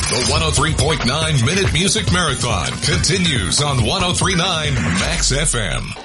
The 103.9 Minute Music Marathon continues on 103.9 Max FM.